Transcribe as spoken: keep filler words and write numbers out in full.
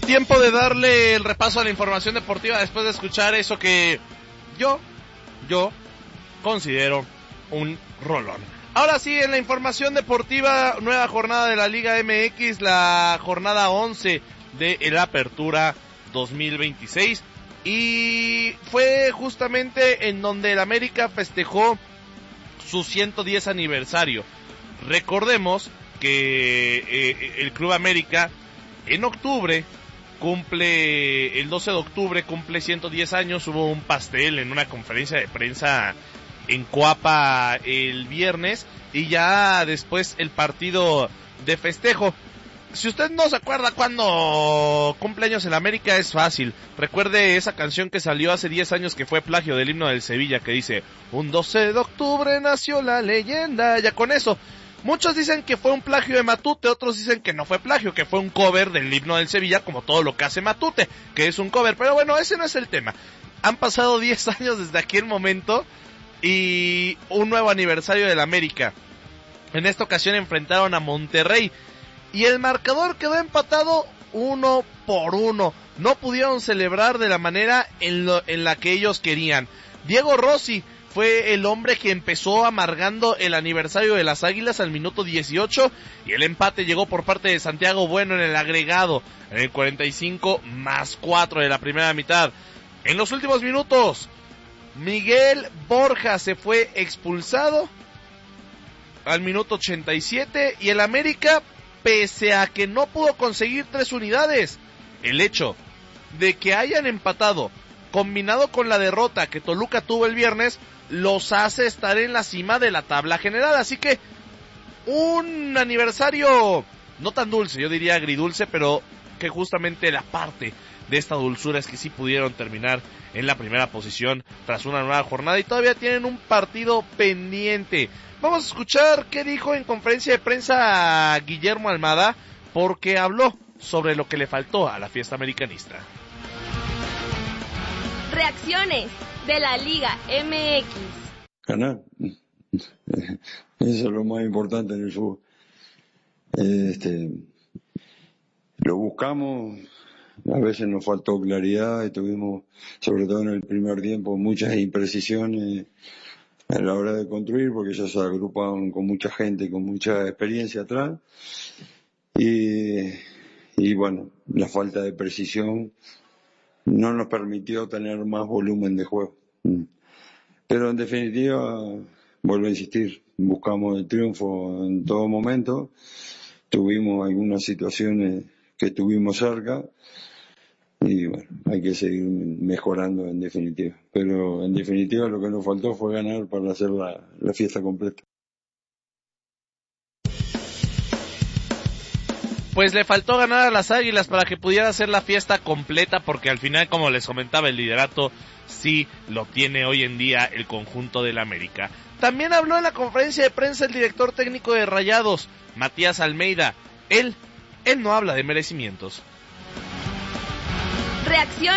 Tiempo de darle el repaso a la información deportiva después de escuchar eso que yo, yo considero un rolón. Ahora sí, en la información deportiva, nueva jornada de la Liga M X, la jornada once de el Apertura dos mil veintiséis, y fue justamente en donde el América festejó su ciento diez aniversario. Recordemos que eh, el Club América en octubre cumple, el doce de octubre cumple ciento diez años. Hubo un pastel en una conferencia de prensa en Coapa el viernes y ya después el partido de festejo. Si usted no se acuerda cuándo cumpleaños el América, es fácil. Recuerde esa canción que salió hace diez años que fue plagio del himno del Sevilla, que dice: un doce de octubre nació la leyenda. Ya con eso, muchos dicen que fue un plagio de Matute, otros dicen que no fue plagio, que fue un cover del himno del Sevilla, como todo lo que hace Matute, que es un cover. Pero bueno, ese no es el tema. Han pasado diez años desde aquel momento y un nuevo aniversario del América. En esta ocasión enfrentaron a Monterrey y el marcador quedó empatado uno por uno. No pudieron celebrar de la manera en, lo, en la que ellos querían. Diego Rossi fue el hombre que empezó amargando el aniversario de las Águilas al minuto dieciocho, y el empate llegó por parte de Santiago Bueno en el agregado, en el cuarenta y cinco más cuatro de la primera mitad. En los últimos minutos, Miguel Borja se fue expulsado al minuto ochenta y siete, y el América, pese a que no pudo conseguir tres unidades, el hecho de que hayan empatado, combinado con la derrota que Toluca tuvo el viernes, los hace estar en la cima de la tabla general. Así que un aniversario no tan dulce, yo diría agridulce, pero que justamente la parte de esta dulzura es que sí pudieron terminar en la primera posición tras una nueva jornada y todavía tienen un partido pendiente. Vamos a escuchar qué dijo en conferencia de prensa Guillermo Almada, porque habló sobre lo que le faltó a la fiesta americanista. Reacciones de la Liga M X. Ganar. Eso es lo más importante en el fútbol. Este, lo buscamos, a veces nos faltó claridad y tuvimos, sobre todo en el primer tiempo, muchas imprecisiones a la hora de construir, porque ellos se agrupan con mucha gente, con mucha experiencia atrás. Y, y bueno, la falta de precisión no nos permitió tener más volumen de juego. Pero en definitiva, vuelvo a insistir, buscamos el triunfo en todo momento. Tuvimos algunas situaciones que estuvimos cerca y bueno, hay que seguir mejorando en definitiva. Pero en definitiva lo que nos faltó fue ganar para hacer la, la fiesta completa. Pues le faltó ganar a las Águilas para que pudiera hacer la fiesta completa, porque al final, como les comentaba, el liderato sí lo tiene hoy en día el conjunto del América. También habló en la conferencia de prensa el director técnico de Rayados, Matías Almeida. Él, él no habla de merecimientos. Reacción.